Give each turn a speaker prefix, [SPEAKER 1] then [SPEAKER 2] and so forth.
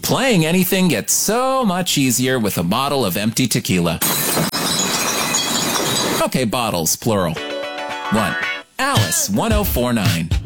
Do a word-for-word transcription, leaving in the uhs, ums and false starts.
[SPEAKER 1] Playing anything gets so much easier with a bottle of empty tequila. Okay, bottles, plural. One. Alice, one oh four nine.